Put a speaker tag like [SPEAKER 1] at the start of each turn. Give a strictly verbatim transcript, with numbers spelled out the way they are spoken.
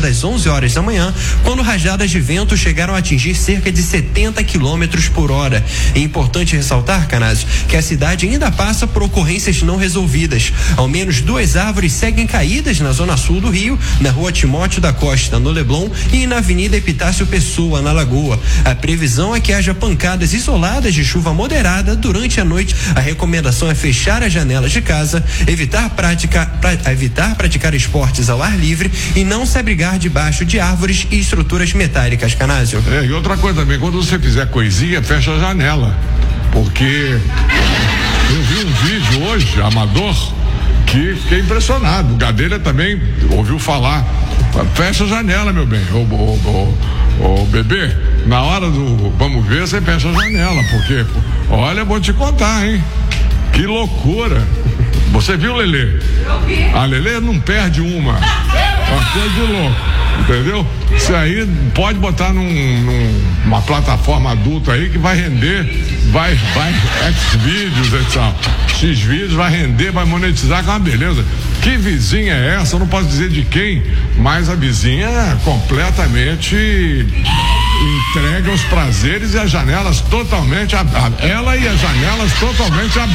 [SPEAKER 1] das onze horas da manhã, quando rajadas de vento chegaram a atingir cerca de setenta quilômetros por hora. É importante ressaltar, Canásio, que a cidade ainda passa por ocorrências não resolvidas. Ao menos duas árvores seguem caídas na zona sul do Rio, na rua Timóteo da Costa, no Leblon, e na Avenida Epitácio Pessoa, na Lagoa. A previsão é que haja pancadas isoladas de chuva moderada durante a noite. A recomendação é fechar as janelas de casa, evitar prática, pra, evitar praticar esportes ao ar livre e não se abrigar debaixo de árvores e estruturas metálicas, Canásio.
[SPEAKER 2] É, e outra coisa também, quando você fizer coisinha, fecha a janela, porque eu vi um vídeo hoje, amador, que fiquei impressionado. Gadelha também ouviu falar. Fecha a janela, meu bem. Ô, ô, ô, ô, bebê, na hora do vamos ver, você fecha a janela, porque, olha, vou te contar, hein? Que loucura. Você viu, Lelê?
[SPEAKER 3] Eu vi.
[SPEAKER 2] A Lelê não perde uma. Uma coisa de louco, entendeu? Isso aí pode botar num, num, numa plataforma adulta aí que vai render, vai, vai, Xvideos e tal. Xvideos vai render, vai monetizar com uma beleza. Que vizinha é essa? Eu não posso dizer de quem, mas a vizinha é completamente entregue aos prazeres e as janelas totalmente, ela e as janelas totalmente abertas.